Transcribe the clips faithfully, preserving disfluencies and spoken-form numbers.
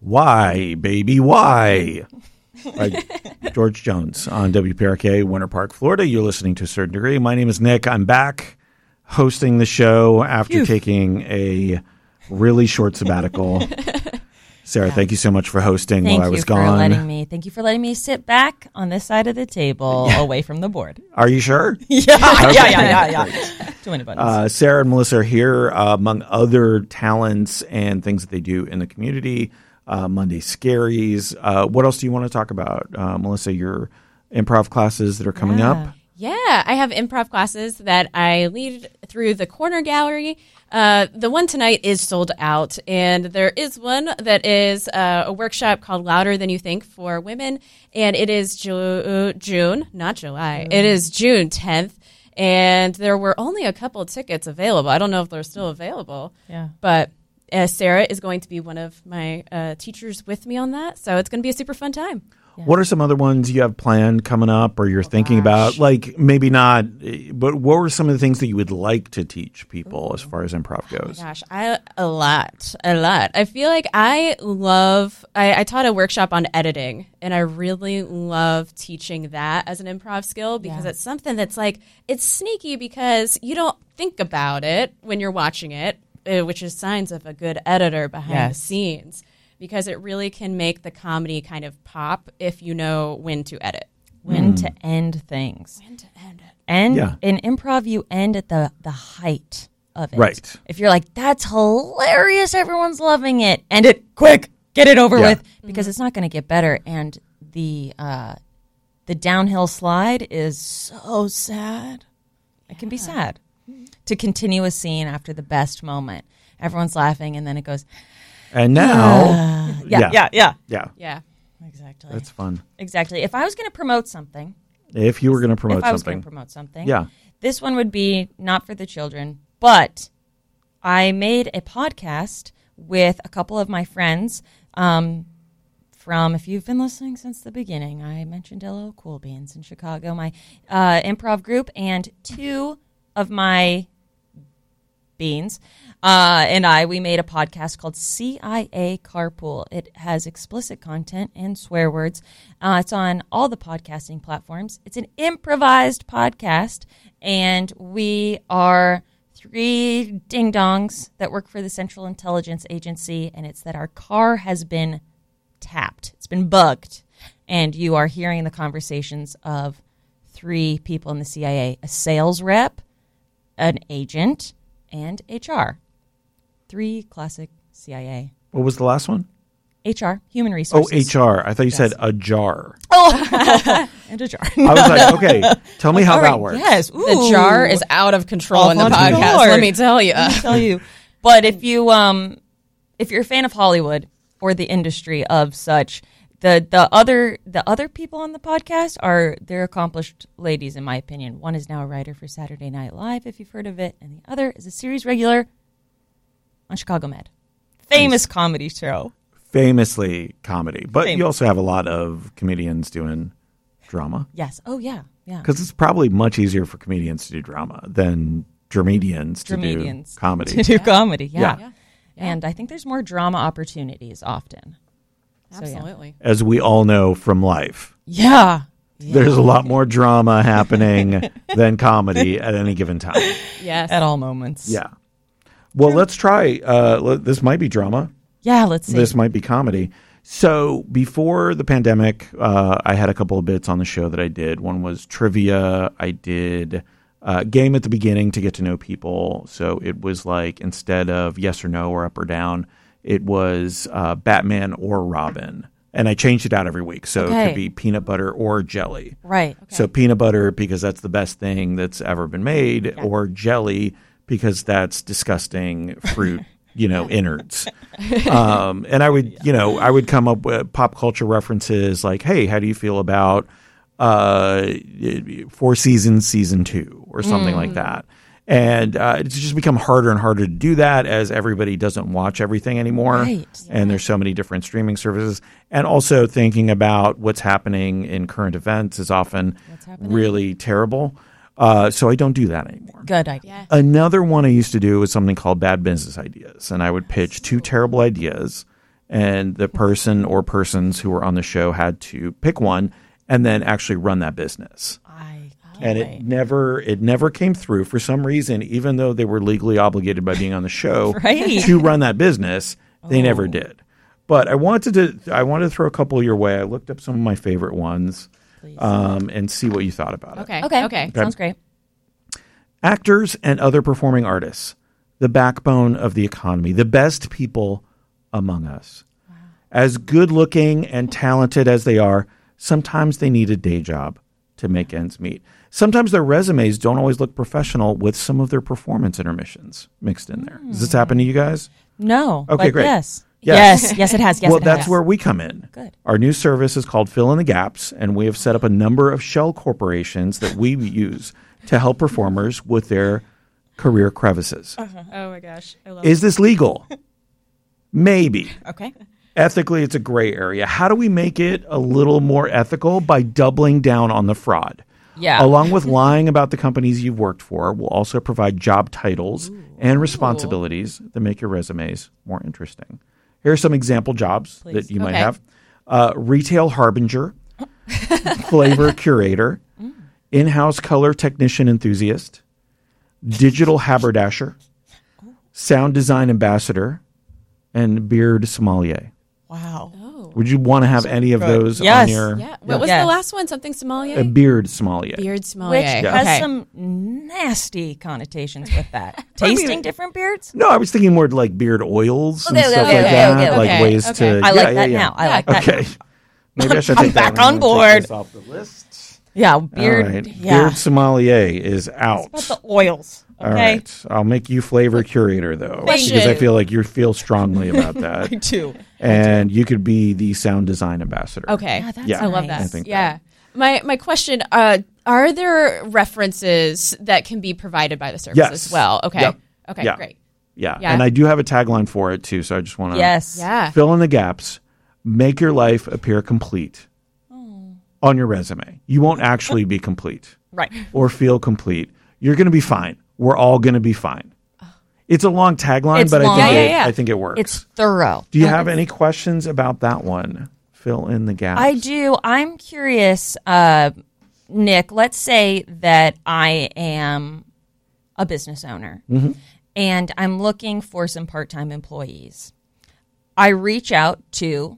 Why, baby, why? By George Jones on W P R K, Winter Park, Florida. You're listening to A Certain Degree. My name is Nick. I'm back hosting the show after Phew. taking a really short sabbatical. Sarah, yeah. thank you so much for hosting thank while I was gone. Thank you for letting me. Thank you for letting me sit back on this side of the table, yeah. away from the board. Are you sure? yeah, okay. yeah, yeah, yeah, yeah. Too many buttons. Uh, Sarah and Melissa are here, uh, among other talents and things that they do in the community. Uh, Monday Scaries. Uh, what else do you want to talk about, uh, Melissa? Your improv classes that are coming yeah. up. Yeah, I have improv classes that I lead through the Corner Gallery. Uh, the one tonight is sold out, and there is one that is uh, a workshop called Louder Than You Think for women, and it is Ju- June, not July. Mm. It is June tenth, and there were only a couple of tickets available. I don't know if they're still available, yeah, but uh, Sarah is going to be one of my uh, teachers with me on that, so it's going to be a super fun time. Yeah. What are some other ones you have planned coming up or you're oh, thinking gosh. about? Like, maybe not, but what were some of the things that you would like to teach people Ooh. as far as improv goes? Oh gosh, I a lot, a lot. I feel like I love, I, I taught a workshop on editing, and I really love teaching that as an improv skill because yeah. it's something that's like, it's sneaky because you don't think about it when you're watching it, which is signs of a good editor behind yes. the scenes. Because it really can make the comedy kind of pop if you know when to edit. When mm. to end things. When to end it. And yeah. in improv, you end at the, the height of it. Right. If you're like, that's hilarious, everyone's loving it, end it quick, get it over yeah. with, because mm-hmm. it's not going to get better. And the uh, the downhill slide is so sad. Yeah. It can be sad mm-hmm. to continue a scene after the best moment. Everyone's laughing, and then it goes... And now, uh, yeah, yeah, yeah, yeah, yeah, yeah, exactly. That's fun. Exactly. If I was going to promote something, if you were going to promote if I was something, going to promote something, yeah, this one would be not for the children, but I made a podcast with a couple of my friends. Um, from if you've been listening since the beginning, I mentioned L O Cool Beans in Chicago, my uh, improv group, and two of my beans. Uh, and I, we made a podcast called C I A Carpool. It has explicit content and swear words. Uh, it's on all the podcasting platforms. It's an improvised podcast, and we are three ding-dongs that work for the Central Intelligence Agency, and it's that our car has been tapped. It's been bugged, and you are hearing the conversations of three people in the C I A, a sales rep, an agent, and H R. Three classic C I A. What was the last one? H R, human resources. Oh, H R. I thought you yes. said a jar. Oh, and a jar. I was like, okay, tell me how right, that works. Yes. Ooh. The jar is out of control in the podcast, let me tell you. Let me tell you. But if, you, um, if you're a fan of Hollywood or the industry of such, the, the, other, the other people on the podcast are, they're accomplished ladies, in my opinion. One is now a writer for Saturday Night Live, if you've heard of it, and the other is a series regular on Chicago Med. Famous nice. comedy show. Famously comedy. But Famous. You also have a lot of comedians doing drama. Yes. Oh, yeah. Yeah. Because it's probably much easier for comedians to do drama than dramedians to Dramedians do comedy. To do yeah. comedy, yeah. Yeah. yeah. And I think there's more drama opportunities often. Absolutely. So, yeah. As we all know from life. Yeah. yeah. There's a lot more drama happening than comedy at any given time. Yes. At all moments. Yeah. Well, True. let's try. Uh, let, this might be drama. Yeah, let's see. This might be comedy. So before the pandemic, uh, I had a couple of bits on the show that I did. One was trivia. I did a game at the beginning to get to know people. So it was like instead of yes or no or up or down, it was uh, Batman or Robin. And I changed it out every week. So okay. it could be peanut butter or jelly. Right. Okay. So peanut butter because that's the best thing that's ever been made, yeah. or jelly because that's disgusting fruit, you know, innards. Um, and I would, you know, I would come up with pop culture references like, hey, how do you feel about uh, Four Seasons Season two or something mm. like that? And uh, it's just become harder and harder to do that as everybody doesn't watch everything anymore. Right. And there's so many different streaming services. And also thinking about what's happening in current events is often really terrible. Uh, so I don't do that anymore. Good idea. Yes. Another one I used to do was something called Bad Business Ideas. And I would pitch two terrible ideas and the person or persons who were on the show had to pick one and then actually run that business. I And it never it never came through for some reason, even though they were legally obligated by being on the show Right. to run that business, they Oh. never did. But I wanted to I wanted to throw a couple your way. I looked up some of my favorite ones um, and see what you thought about it. Okay. Okay. Okay. Sounds great. Actors and other performing artists, the backbone of the economy, the best people among us. Wow. As good looking and talented as they are, sometimes they need a day job to make ends meet. Sometimes their resumes don't always look professional with some of their performance intermissions mixed in there. Does this happen to you guys? No. Okay, but great. Yes. Yes. Yes. Yes, it has. Yes, well, it that's has. where we come in. Good. Our new service is called Fill in the Gaps, and we have set up a number of shell corporations that we use to help performers with their career crevices. Oh my gosh. I love Is this legal? Maybe. Okay. Ethically, it's a gray area. How do we make it a little more ethical? By doubling down on the fraud. Yeah. Along with lying about the companies you've worked for, we'll also provide job titles Ooh. and responsibilities that make your resumes more interesting. Here are some example jobs Please. that you might Okay. have. Uh, retail harbinger, flavor curator, mm. in-house color technician enthusiast, digital haberdasher, sound design ambassador, and beard sommelier. Wow. Oh. Would you want to have any of those Yes. on your Yeah. What was Yes. the last one? Something sommelier? a beard sommelier? Beard sommelier. Which has Okay. some nasty connotations with that. Tasting different beards? No, I was thinking more like beard oils and Okay, stuff okay, like okay, that, okay, like okay, ways okay. to. I yeah, like yeah, that yeah. now. I Yeah. like that. Okay, maybe I should I'm take that back one on and take board. this off the list. Yeah, beard. All right. Yeah. Beard sommelier is out. It's about the oils. Okay. All right, I'll make you flavor curator though, Thank because I you. feel like you feel strongly about that, too. and you could be the sound design ambassador. Okay. Yeah, that's Yeah. I love nice. that. I think yeah. My my question, uh, are there references that can be provided by the service Yes. as well? Okay. Yep. Okay, Yeah. great. Yeah. Yeah. and I do have a tagline for it too, so I just want to Yes. Yeah. fill in the gaps, make your life appear complete on your resume. You won't actually be complete Right. or feel complete. You're going to be fine. We're all going to be fine. It's a long tagline, It's but long. I think Yeah, it, yeah, yeah. I think it works. It's thorough. Do you have any questions about that one? Fill in the gaps. I do. I'm curious, uh, Nick. Let's say that I am a business owner Mm-hmm. and I'm looking for some part time employees. I reach out to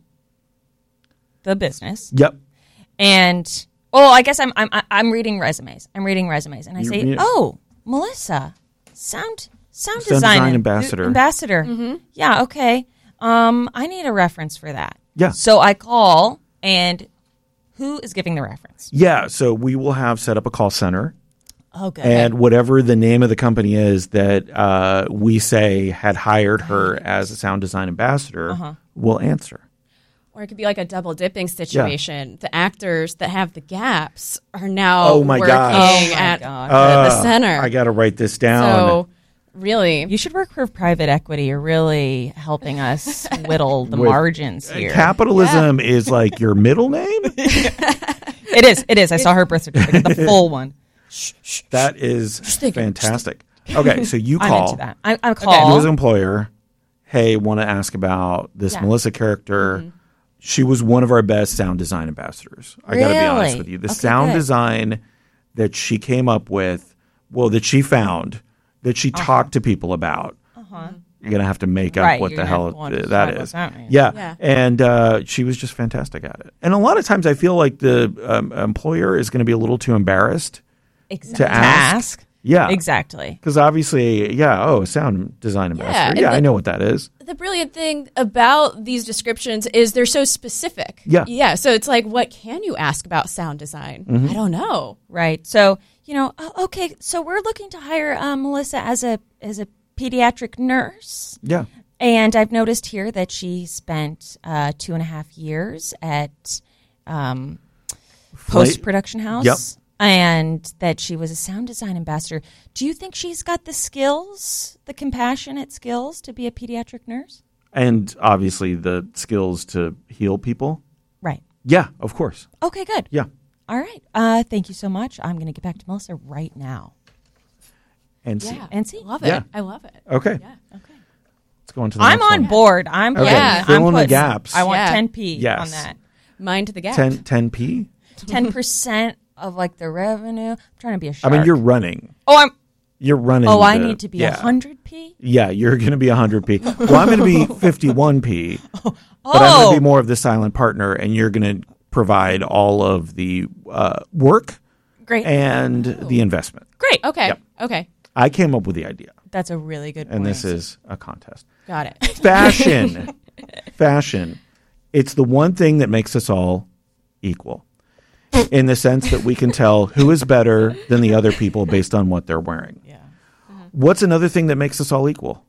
the business Yep. and, oh, I guess I'm I'm I'm reading resumes. I'm reading resumes, and I You say, read- "Oh, Melissa, sound sound, Sound design, design en- ambassador. ambassador. Yeah, okay. Um, I need a reference for that. Yeah. So I call, and who is giving the reference? Yeah. So we will have set up a call center, Oh, good. and whatever the name of the company is that uh, we say had hired her as a sound design ambassador Uh-huh. will answer. Or it could be like a double dipping situation. The actors that have the gaps are now Oh my working gosh. Oh my at gosh. the, Uh, the center. I got to write this down. so really, You should work for private equity. You're really helping us whittle the With- margins here. Capitalism is like your middle name? It is. It is. I saw her birth certificate, the full one. That is fantastic. Okay, so you I'm call into that. I, I you call. as an employer, hey, want to ask about this Yeah. Melissa character. She was one of our best sound design ambassadors. I got to be honest Really? with you. The Okay, sound good. design that she came up with, well, that she found, that she Uh-huh. talked to people about. You're going to have to make up Right, what you're the gonna hell have to want to that describe what is. that means. Yeah. Yeah. And uh, she was just fantastic at it. And a lot of times I feel like the um, employer is going to be a little too embarrassed Exactly. to ask. Yeah. Exactly. Because obviously, yeah, oh, sound design ambassador. and Yeah, I the- know what that is. the brilliant thing about these descriptions is they're so specific. Yeah. Yeah. So it's like, what can you ask about sound design? Mm-hmm. I don't know. Right. So, you know, oh, okay, so we're looking to hire uh, Melissa as a as a pediatric nurse. Yeah. And I've noticed here that she spent uh, two and a half years at um, Post Production House. Yep. And that she was a sound design ambassador. Do you think she's got the skills, the compassionate skills to be a pediatric nurse? And obviously the skills to heal people. Right. Yeah, of course. Okay, good. Yeah. All right. Uh, thank you so much. I'm going to get back to Melissa right now. And see. Yeah. And see? Love it. Yeah. I love it. Okay. Yeah. Okay. Let's go on to the I'm next on one. board. I'm Okay, Yeah. fill I'm in the putting- gaps. I want Yeah. ten p Yes. on that. Mind the gap. ten, ten p? ten percent of like the revenue. I'm trying to be a I shark. mean, you're running. Oh, I'm. You're running. Oh, I the- need to be yeah. one hundred p. Yeah, you're going to be one hundred p. Well, I'm going to be fifty-one p. Oh, But I'm going to be more of the silent partner, and you're going to provide all of the uh, work great, and the investment. great. Okay. Yep. Okay. I came up with the idea, That's a really good point. and this is a contest. Got it. Fashion. Fashion. It's the one thing that makes us all equal in the sense that we can tell who is better than the other people based on what they're wearing. yeah. What's another thing that makes us all equal?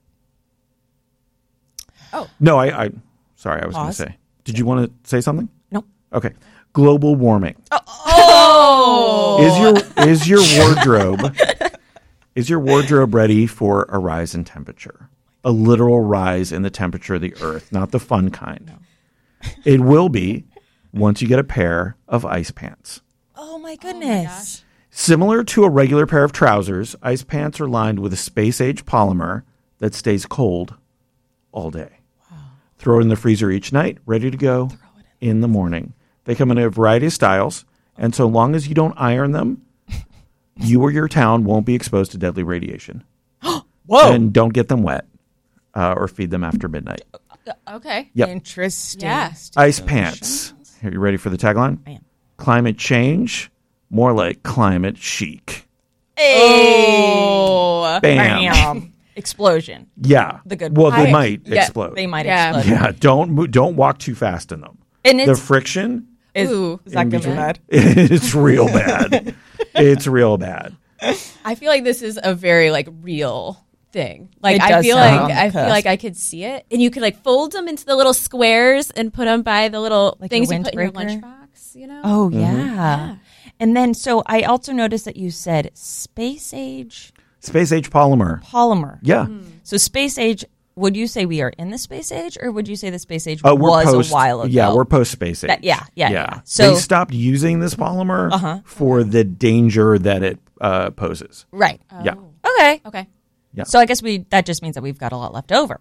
Oh. No, I, I sorry, I was going to Pause. say. Did you want to say something? No. Okay. Global warming. Oh. Is your is your wardrobe is your wardrobe ready for a rise in temperature? A literal rise in the temperature of the earth, not the fun kind. It will be once you get a pair of ice pants. Oh my goodness. Similar to a regular pair of trousers, ice pants are lined with a space-age polymer that stays cold all day. Wow. Throw it in the freezer each night, ready to go in. in the morning. They come in a variety of styles, and so long as you don't iron them, you or your town won't be exposed to deadly radiation. Whoa. And don't get them wet uh, or feed them after midnight. Okay. Yep. Interesting. Yeah. Ice pants. Are you ready for the tagline? I am. Climate change, more like climate chic. Oh. Bam. Bam. Explosion. Yeah. The good Well, they I- might yeah, explode. They might Yeah. explode. Yeah. Don't mo- don't walk too fast in them. And The it's, friction, is, Ooh. is that in good or between. bad? it's real bad. It's real bad. I feel like this is a very like real thing. Like It I does feel sound like on the I feel cusp. like I could see it, and you could like fold them into the little squares and put them by the little Like things your you put in your windbreaker? lunchbox. You know? Oh Mm-hmm. yeah. And then so I also noticed that you said space age Space age polymer. polymer. Yeah. So space age. Would you say we are in the space age, or would you say the space age Uh, we're was post, a while ago? Yeah, we're post space age. That- yeah, yeah, yeah. they So- stopped using this polymer Uh-huh. for the danger that it uh, poses. right. Yeah, Okay. Okay. Yeah. So I guess we that just means that we've got a lot left over.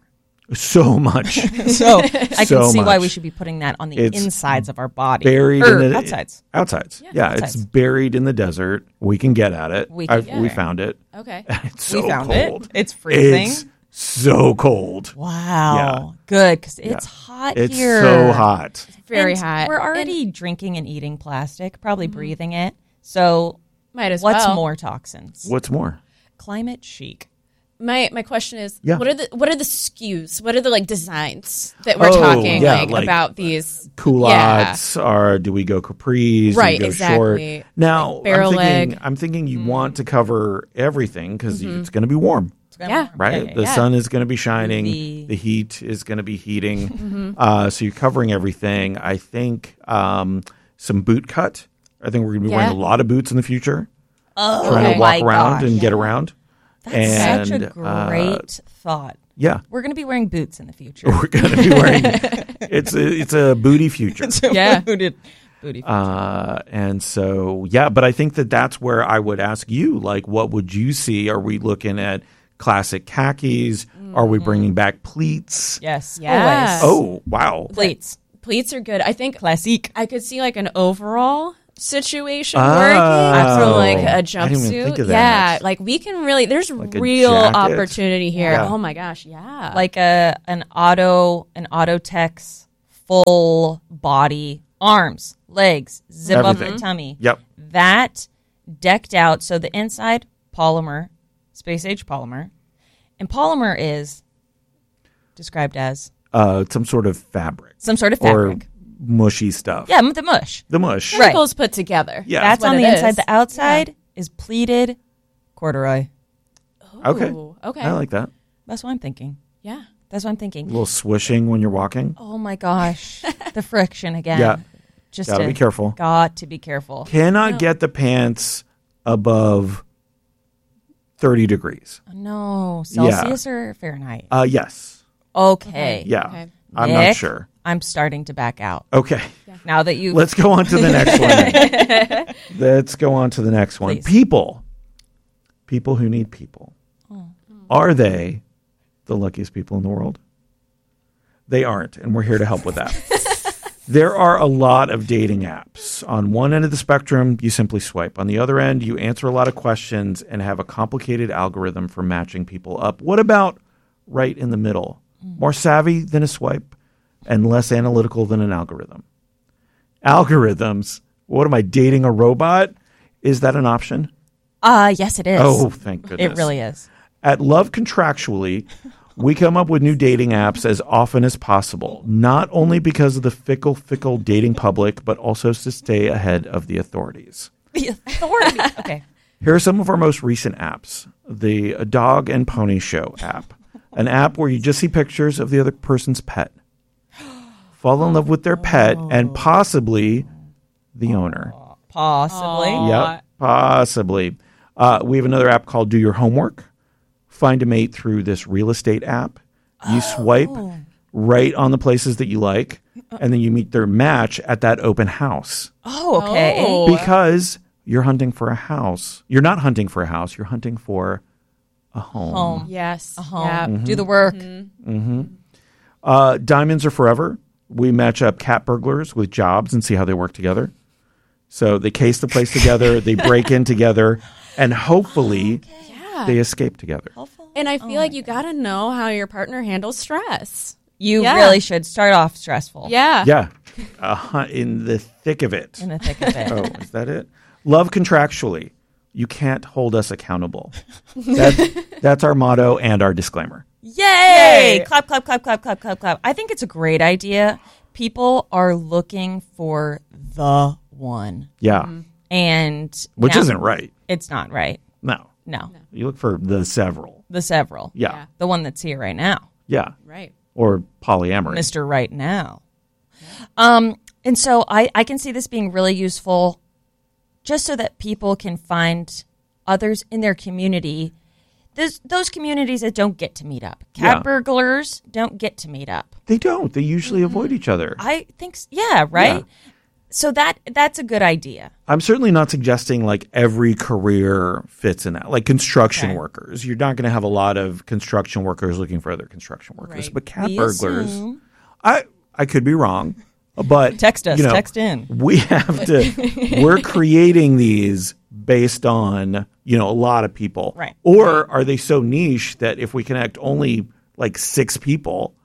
so much So I can So see why much. we should be putting that on the It's insides of our body, buried or in the outsides. Outsides, yeah, it's outsides. baried in the desert. We can get at it. We can I've- get we it. found it. Okay. It's so we found cold. it. It's freezing. It's so cold. wow. Yeah. Good because it's Yeah. hot It's here. so hot. Very And hot. We're And already drinking and eating plastic, probably breathing it. So might as what's well. more toxins? What's more? Climate chic. My my question is, Yeah. what are the what are the S K Us? What are the like designs that we're Oh, talking yeah, like, like about these? Culottes, or do we go capris? Do Right, we go exactly. short? Now, barrel I'm thinking, leg. I'm thinking you want to cover everything because it's going to be warm, It's gonna Yeah. be- right? yeah, The yeah. sun is going to be shining. The- The heat is going to be heating. Uh, so you're covering everything. I think um, some boot cut. I think we're going to be Yeah. wearing a lot of boots in the future. Oh, Trying to my walk around gosh. and get around. That's and, such a uh, great thought. Yeah. We're going to be wearing boots in the future. We're going to be wearing. it's a, it's a booty future. Yeah. Booted, booty. Uh, and so, yeah, but I think that that's where I would ask you, like, what would you see? Are we looking at classic khakis? Are we bringing back pleats? yes. Yeah. Always. Oh, wow. Plates. Pleats are good. I think Classique. I could see like an overall situation Oh. working for like I a didn't even jumpsuit. think of Yeah, that. like we can really. There's a real jacket. opportunity here. Yeah. Oh my gosh, yeah. Like a an auto an auto tex full body arms, legs, zip up Everything. the tummy. Yep. That decked out. So the inside polymer, space age polymer, and polymer is described as Uh, some sort of fabric some sort of or fabric. mushy stuff. Yeah, the mush. The mush. Right. Chemicals put together. Yeah. That's what on it the is. inside. The outside is pleated corduroy. Okay. Ooh, okay. I like that. That's what I'm thinking. yeah. That's what I'm A thinking. little swishing when you're walking. Oh my gosh, the friction again. Yeah. Just Gotta to- be careful. Got to be careful. Cannot get the pants above thirty degrees. No, Celsius or Fahrenheit? Uh, yes. Okay. Yeah. Okay. I'm not Nick, sure. I'm starting to back out Okay. now that you. Let's go on to the next one. Let's go on to the next one. Please. People. People who need people. Oh. Are they the luckiest people in the world? They aren't, and we're here to help with that. There are a lot of dating apps. On one end of the spectrum, you simply swipe. On the other end, you answer a lot of questions and have a complicated algorithm for matching people up. What about right in the middle? More savvy than a swipe and less analytical than an algorithm. Algorithms. What am I, dating a robot? Is that an option? Uh, yes, it is. Oh, thank goodness. It really is. At Love Contractually, we come up with new dating apps as often as possible, not only because of the fickle, fickle dating public, but also to stay ahead of the authorities. The authority. Okay. Here are some of our most recent apps. The Dog and Pony Show app, an app where you just see pictures of the other person's pet. Fall in love with their pet and possibly the owner. Possibly. Yep, possibly. Uh, we have another app called Do Your Homework. Find a mate through this real estate app. You swipe right on the places that you like, and then you meet their match at that open house. Oh, okay. Oh. Because you're hunting for a house. You're not hunting for a house. You're hunting for a home. Home. Yes. A home. Yeah. Do the work. Uh, Diamonds Are Forever. We match up cat burglars with jobs and see how they work together. So they case the place together. They break in together. And hopefully Yeah. they escape together. And I feel like you got to know how your partner handles stress. You Yeah. really should start off stressful. Yeah. Yeah. Uh, in the thick of it. In the thick of it. Oh, is that it? Love Contractually. You can't hold us accountable. That, that's our motto and our disclaimer. Yay! Clap, clap, clap, clap, clap, clap, clap. I think it's a great idea. People are looking for the one. Yeah. And Which now- isn't right. It's not right. No. No. You look for the several. The several. Yeah. Yeah. The one that's here right now. Yeah. Right. Or polyamory. Mister Right Now. Um, and so I, I can see this being really useful just so that people can find others in their community. There's those communities that don't get to meet up. Cat Yeah. burglars don't get to meet up. They don't. They usually avoid each other. I think, s- yeah, right? Yeah. So that that's a good idea. I'm certainly not suggesting like every career fits in that. Like construction Okay. workers. You're not going to have a lot of construction workers looking for other construction workers. Right. But cat We burglars, assume- I I could be wrong. But Text us, you know, text in. We have to we're creating these based on, you know, a lot of people. Right. Or are they so niche that if we connect only like six people,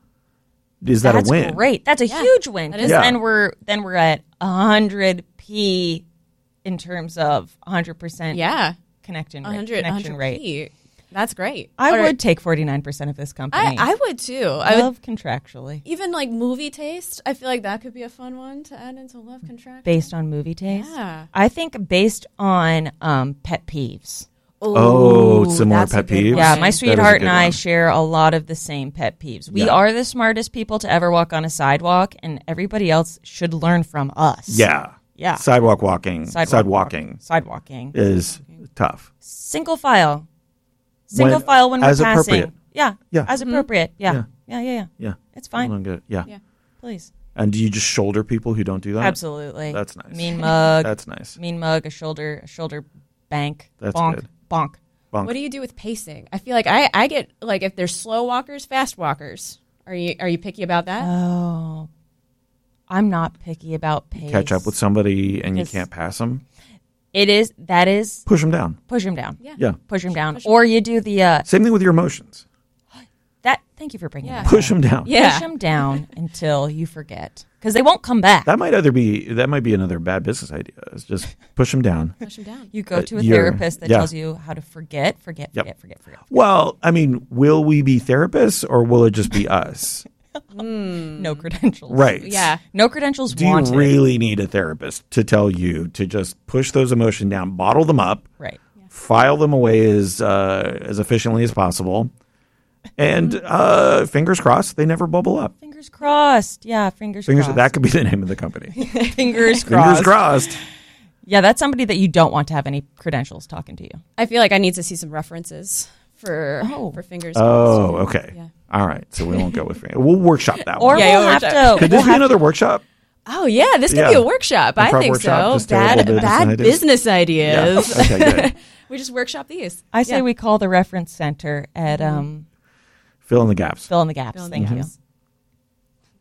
is that That's a win? great. That's a Yeah, huge win. that Because is. Yeah. then we're then we're at hundred P in terms of hundred percent Yeah. connection one rate, hundred, connection rate. P. That's great. I Or- would take forty-nine percent of this company. I, I would too. I I would love contractually. even like movie taste. I feel like that could be a fun one to add into love contract. Based on movie taste? Yeah. I think based on um, pet peeves. Oh, Ooh, similar that's a pet good peeves? one. Yeah, my That is a sweetheart good and I one. share a lot of the same pet peeves. We Yeah. are the smartest people to ever walk on a sidewalk, and everybody else should learn from us. Yeah. Yeah. Sidewalk walking. Sidewalk Sidewalking Sidewalking. is tough. Single file. Single When- file when we're as passing. appropriate. Yeah. Yeah. As appropriate. Yeah. Yeah. Yeah, yeah, yeah. Yeah. It's fine. Well, good. Yeah. Yeah. Please. And do you just shoulder people who don't do that? Absolutely. That's nice. Mean mug. That's nice. mean mug, a shoulder, a shoulder bank. That's bonk, good. Bonk. Bonk. What do you do with pacing? I feel like I, I get like if there's slow walkers, fast walkers. Are you are you picky about that? Oh. I'm not picky about pace. Catch up with somebody and you Because- can't pass them? It is, that is, Push them down. push him down. Yeah. Yeah. Push him down. Or you do the, uh, Same thing with your emotions. that, thank you for bringing Yeah. that Push up. them down. Yeah. Push them down until you forget. Because they won't come back. That might either be that might be another bad business idea. Is just push them down. Push them down. You go Uh, to a you're- therapist that yeah. tells you how to forget, forget, Yep. forget, forget, forget. Well, I mean, will we be therapists or will it just be us? No credentials. Right. Yeah. No credentials Do you wanted. really need a therapist to tell you to just push those emotions down, bottle them up, Right. file them away as uh, as efficiently as possible, and uh, fingers crossed they never bubble up. Fingers crossed. Yeah, fingers, Fingers crossed. that could be the name of the company. Fingers crossed. Fingers crossed. Yeah, that's somebody that you don't want to have any credentials talking to you. I feel like I need to see some references for Oh. for fingers. Oh, crossed. okay. Yeah. All right. So we won't go with fingers. We'll workshop that Or one. Yeah, we'll you'll have work to. Could we'll this be have another workshop? Oh yeah, this could Yeah. be a workshop. I Improv think workshop, so. just terrible Bad business bad ideas. business ideas. Yeah. Okay, good. We just workshop these. I say Yeah. we call the reference center at um, Fill in the gaps. fill in the gaps. Fill in the Thank you. gaps.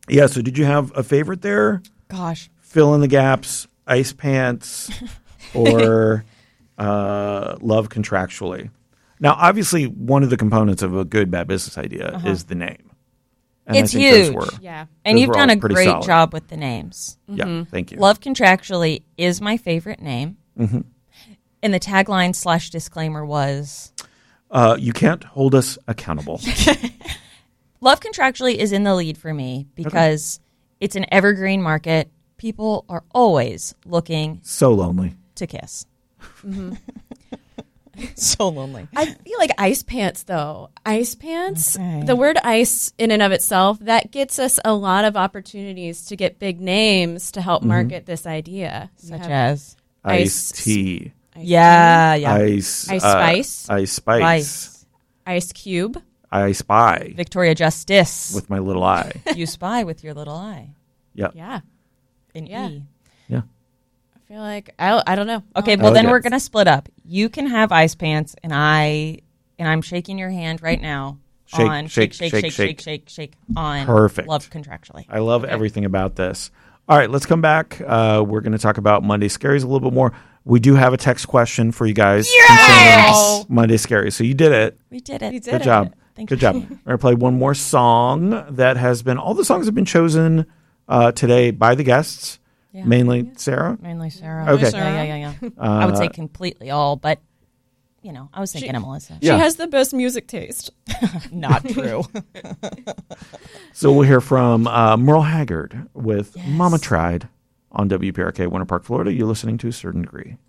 Yeah. So did you have a favorite there? Gosh. Fill in the gaps, ice pants, or uh, love contractually. Now, obviously, one of the components of a good bad business idea uh-huh. is the name. And it's I think huge. Those were, yeah. And you've done a pretty great solid. job with the names. Yeah, mm-hmm. thank you. Love contractually is my favorite name. Mm-hmm. And the tagline slash disclaimer was... Uh, you can't hold us accountable. Love contractually is in the lead for me because okay. it's an evergreen market. People are always looking... So lonely. ...to kiss. Mm-hmm. So lonely. I feel like ice pants, though. Ice pants, okay. The word ice in and of itself, that gets us a lot of opportunities to get big names to help mm-hmm. market this idea. Such as? Ice tea. Ice yeah, yeah. Ice, ice uh, spice. Ice spice. Ice. Ice cube. I spy. Victoria Justice. With my little eye. You spy with your little eye. Yep. Yeah. In yeah. E. Yeah. I feel like I I don't know. Okay, well like then it. We're gonna split up. You can have ice pants, and I and I'm shaking your hand right now shake, on shake, shake, shake, shake, shake, shake, shake on Perfect. Love contractually. I love okay. everything about this. All right, let's come back. Uh, we're going to talk about Monday Scaries a little bit more. We do have a text question for you guys. Yes! Monday Scaries. So you did it. We did it. We did Good it. job. Thank Good you. job. We're going to play one more song that has been, all the songs have been chosen uh, today by the guests, yeah. mainly yeah. Sarah. Mainly Sarah. Okay. Yeah, yeah, yeah. yeah. Uh, I would say completely all, but, you know, I was thinking she, of Melissa. She yeah. has the best music taste. Not true. So we'll hear from uh, Merle Haggard with yes. Mama Tried on W P R K, Winter Park, Florida. You're listening to A Certain Degree.